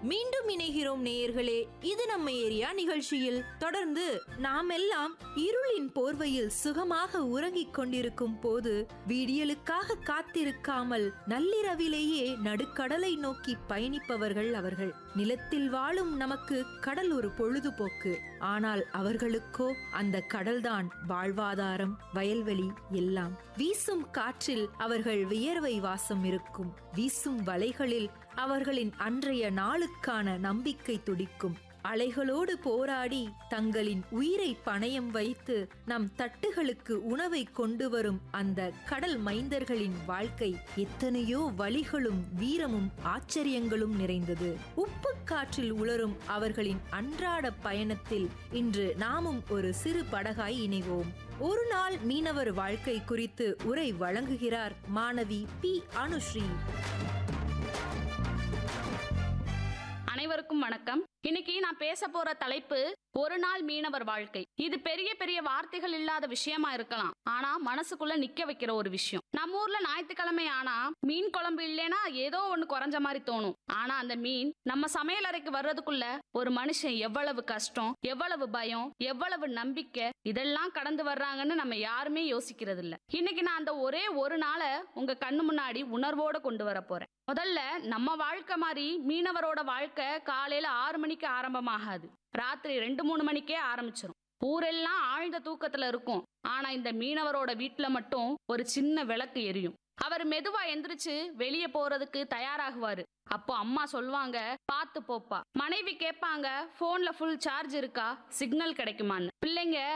மீண்டும் இணைகிறோம் நேயர்களே. இது நம்ம ஏரியா நிகழ்ச்சியில். தொடர்ந்து நாமெல்லாம் இருளின் போர்வையில் சுகமாக உறங்கிக் கொண்டிருக்கும் போது விடியலுக்காக காத்திருக்காமல் நள்ளிரவிலேயே நடுக்கடலை நோக்கி பயணிப்பவர்கள் அவர்கள். நிலத்தில் வாழும் நமக்கு கடல் ஒரு பொழுதுபோக்கு. ஆனால் அவர்களுக்கோ அந்த கடல்தான் வாழ்வாதாரம், வயல்வெளி எல்லாம். வீசும் காற்றில் அவர்கள் வியர்வை வாசம் இருக்கும். வீசும் வலைகளில் அவர்களின் அன்றைய நாளுக்கான நம்பிக்கை துடிக்கும். அலைகளோடு போராடி தங்களின் உயிரை பணயம் வைத்து நம் தட்டுகளுக்கு உணவை கொண்டு வரும் அந்த கடல் மைந்தர்களின் வாழ்க்கை எத்தனையோ வழிகளும் வீரமும் ஆச்சரியங்களும் நிறைந்தது. உப்பு காற்றில் உலரும் அவர்களின் அன்றாட பயணத்தில் இன்று நாமும் ஒரு சிறு படகாய் இணைவோம். ஒரு நாள் மீனவர் வாழ்க்கை குறித்து உரை வழங்குகிறார் மாணவி பி. அனுஸ்ரீ. அனைவருக்கும் வணக்கம். இன்னைக்கு நான் பேச போற தலைப்பு ஒரு நாள் மீனவர் வாழ்க்கை. இது பெரிய பெரிய வார்த்தைகள் இல்லாத விஷயமா இருக்கலாம், ஆனா மனசுக்குள்ள நிக்க வைக்கிற ஒரு விஷயம். நம்ம ஊர்ல ஞாயிற்றுக்கிழமை ஆனா மீன் குழம்பு இல்லைன்னா ஏதோ ஒண்ணு குறைஞ்ச மாதிரி தோணும். ஆனா அந்த மீன் நம்ம சமையல் அறைக்கு வர்றதுக்குள்ள ஒரு மனுஷன் எவ்வளவு கஷ்டம், எவ்வளவு பயம், எவ்வளவு நம்பிக்கை இதெல்லாம் கடந்து வர்றாங்கன்னு நம்ம யாருமே யோசிக்கிறது இல்ல. இன்னைக்கு நான் அந்த ஒரே ஒரு நாளை உங்க கண்ணு முன்னாடி உணர்வோட கொண்டு வர போறேன். முதல்ல நம்ம வாழ்க்கை மாதிரி மீனவரோட வாழ்க்கை காலையில 6 மணிக்கு ஆரம்பமாகாது. ராத்திரி 2-3 மணிக்கே ஆரம்பிச்சிடும். ஊரெல்லாம் ஆழ்ந்த தூக்கத்துல இருக்கும். ஆனா இந்த மீனவரோட வீட்டுல மட்டும் ஒரு சின்ன விளக்கு எரியும். அவர் மெதுவா எந்திரிச்சு வெளியே போறதுக்கு தயாராகுவாரு. அப்போ அம்மா சொல்லுவாங்க, பாத்து போப்பா. மனைவி கேட்பாங்க, போன்ல ஃபுல் சார்ஜ் இருக்கா, சிக்னல் கிடைக்குமான்னு. பிள்ளைங்க